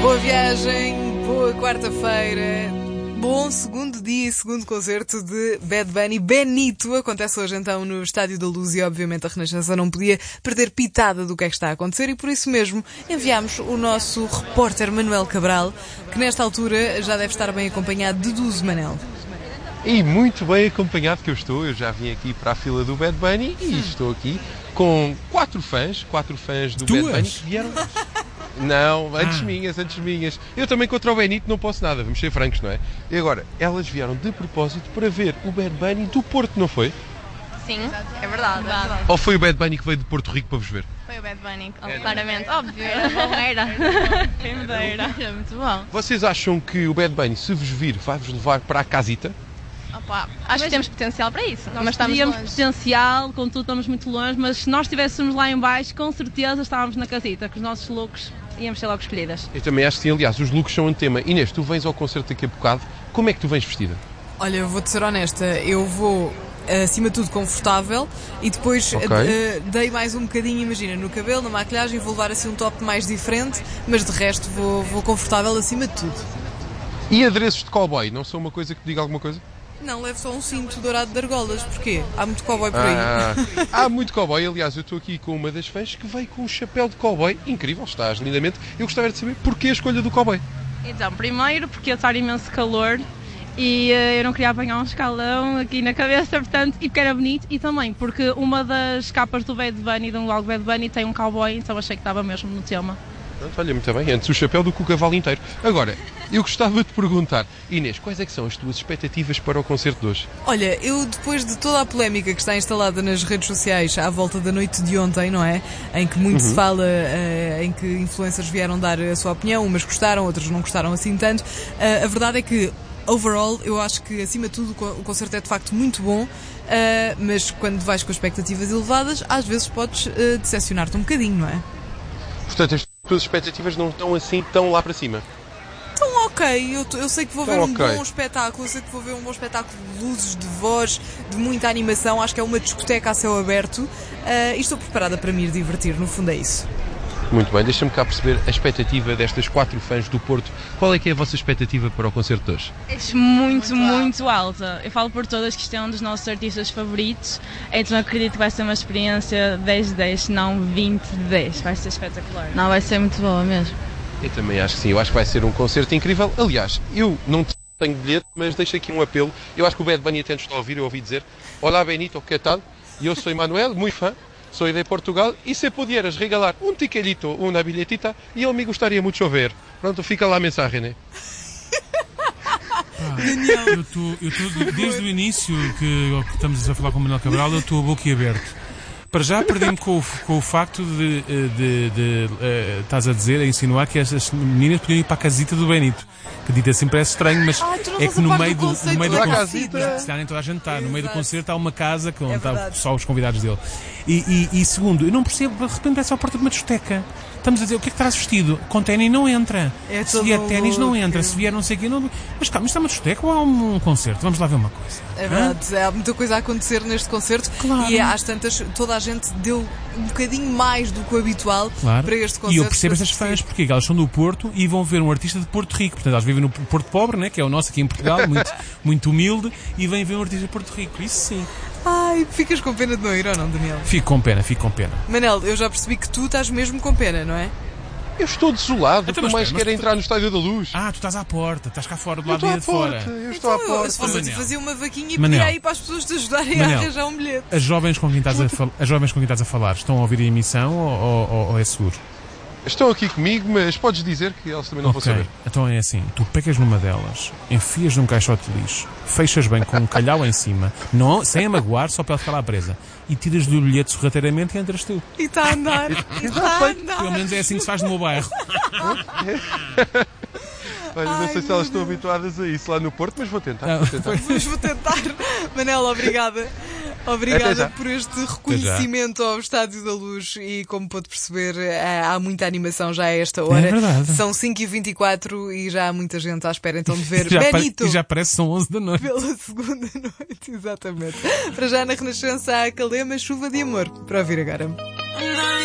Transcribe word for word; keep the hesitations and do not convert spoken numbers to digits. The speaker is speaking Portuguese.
Boa viagem, boa quarta-feira, bom segundo dia e segundo concerto de Bad Bunny. Benito acontece hoje então no Estádio da Luz e obviamente a Renascença não podia perder pitada do que é que está a acontecer e por isso mesmo enviámos o nosso repórter Manuel Cabral, que nesta altura já deve estar bem acompanhado de Duzo, Manel. E muito bem acompanhado que eu estou, eu já vim aqui para a fila do Bad Bunny e estou aqui com quatro fãs, quatro fãs do Duas? Bad Bunny que vieram... Não, antes Ah. minhas, antes minhas. Eu também contra o Benito não posso nada, vamos ser francos, não é? E agora, elas vieram de propósito para ver o Bad Bunny do Porto, não foi? Sim, é verdade, é verdade. Ou foi o Bad Bunny que veio de Porto Rico para vos ver? Foi o Bad Bunny, É. claramente. Óbvio, era bom, era. Quem me dera. Era muito bom. Vocês acham que o Bad Bunny, se vos vir, vai-vos levar para a casita? Opa, acho que temos potencial para isso, mas estamos Teríamos longe. potencial, contudo estamos muito longe, mas se nós estivéssemos lá em baixo, com certeza estávamos na casita, com os nossos looks íamos ser logo escolhidas. Eu também acho que sim, aliás, os looks são um tema. Inês, tu vens ao concerto daqui a bocado, como é que tu vens vestida? Olha, eu vou-te ser honesta, eu vou acima de tudo confortável e depois Ok. uh, dei mais um bocadinho, imagina, no cabelo, na maquilhagem, vou levar assim um top mais diferente, mas de resto vou, vou confortável acima de tudo. E adereços de cowboy, não são uma coisa que te diga alguma coisa? Não, levo só um cinto dourado de argolas, porquê? Há muito cowboy por aí. Ah, há muito cowboy, aliás, eu estou aqui com uma das fãs que veio com um chapéu de cowboy, incrível, estás lindamente. Eu gostava de saber porquê a escolha do cowboy. Então, primeiro porque ia estar imenso calor e eh, eu não queria apanhar um escalão aqui na cabeça, portanto, e porque era bonito, e também porque uma das capas do Bad Bunny, do álbum Bad Bunny, tem um cowboy, então achei que estava mesmo no tema. Pronto, olha, muito bem, antes o chapéu do que o cavalo inteiro. Agora, eu gostava de perguntar, Inês, quais é que são as tuas expectativas para o concerto de hoje? Olha, eu depois de toda a polémica que está instalada nas redes sociais à volta da noite de ontem, não é? Em que muito se fala, uh, em que influencers vieram dar a sua opinião, umas gostaram, outras não gostaram assim tanto. Uh, a verdade é que, overall, eu acho que acima de tudo o concerto é de facto muito bom, uh, mas quando vais com expectativas elevadas, às vezes podes uh, decepcionar-te um bocadinho, não é? Portanto, as tuas expectativas não estão assim tão lá para cima. Então, ok, eu, eu sei que vou ver Então, um ok. bom espetáculo, eu sei que vou ver um bom espetáculo de luzes, de voz, de muita animação, acho que é uma discoteca a céu aberto uh, e estou preparada para me ir divertir, no fundo é isso. Muito bem, deixa-me cá perceber a expectativa destas quatro fãs do Porto. Qual é que é a vossa expectativa para o concerto de hoje? É muito, muito alta. Eu falo por todas que isto é um dos nossos artistas favoritos, então acredito que vai ser uma experiência dez de dez, se não vinte de dez. Vai ser espetacular. Não, vai ser muito boa mesmo. Eu também acho que sim, eu acho que vai ser um concerto incrível. Aliás, eu não tenho bilhete, mas deixo aqui um apelo. Eu acho que o Bad Bunny até nos está a ouvir, eu ouvi dizer: Olá Benito, que tal? Eu sou Manuel, muito fã. Sou de Portugal e se pudieras regalar um tiquelito, uma bilhetita, e eu me gostaria muito de ver. Pronto, fica lá a mensagem, né? Eu estou, eu estou desde o início que, que estamos a falar com o Manuel Cabral, eu estou a boca aberto. Para já perdi-me com, o- com o facto de, de, de, eh, estás a dizer, a insinuar que estas meninas podiam ir para a casita do Benito. Que dito assim parece estranho, mas Ah, tu não é estás que a no par meio do do, no conceito meio do da concerto, casita. se dá nem toda a gente está, no meio do Exato. concerto há uma casa que onde É está verdade. só os convidados dele. E, e, e segundo, eu não percebo, de repente parece a porta de uma discoteca. Estamos a dizer, o que é que traz vestido? Com ténis não entra. É se todo vier ténis não louco. entra. Se vier não sei o quê, não... Mas calma, isto é uma discoteca ou é um, um concerto? Vamos lá ver uma coisa. É Hã? verdade, há muita coisa a acontecer neste concerto Claro. e às tantas toda a gente deu um bocadinho mais do que o habitual Claro. para este concerto. E eu percebo para estas se fãs, porque elas são do Porto e vão ver um artista de Porto Rico. Portanto, elas vivem no Porto Pobre, né, que é o nosso aqui em Portugal, muito, muito humilde, e vêm ver um artista de Porto Rico. Isso sim. Ai, ficas com pena de não ir ou não, Daniel? Fico com pena, fico com pena. Manel, eu já percebi que tu estás mesmo com pena, não é? Eu estou desolado, Então, por mas mais espera, quero mas tu- entrar no Estádio da Luz. Ah, tu estás à porta, estás cá fora, do eu lado estou de à porta, fora. eu estou à Então, eu, porta. se fosse a Manel. fazer uma vaquinha, Manel. pedia aí para as pessoas te ajudarem Manel. a arranjar um bilhete. As jovens com quem estás a, fal... As jovens com quem estás a falar estão a ouvir a emissão ou, ou, ou é seguro? Estão aqui comigo, mas podes dizer que eles também não vão Ok, saber. então é assim, tu pegas numa delas, enfias num caixote de lixo, fechas bem com um calhau em cima, não, sem a magoar, só para ela ficar lá presa, e tiras-lhe o bilhete sorrateiramente e entras tu. E está a andar. E está a andar. Pelo menos é assim que se faz no meu bairro. Olha, não Ai, sei se meu elas estão Deus. habituadas a isso lá no Porto, mas vou tentar. Ah, Vou tentar. Mas vou tentar. Manel, obrigada. Até Obrigada já. por este reconhecimento ao Estádio da Luz e, como pôde perceber, há há muita animação já a esta hora. É verdade. São cinco e vinte e quatro e já há muita gente à espera então de ver já pare- Benito e já parece que são onze da noite. pela segunda noite, exatamente. Para já na Renascença há Calema, Chuva de Amor. Para ouvir agora.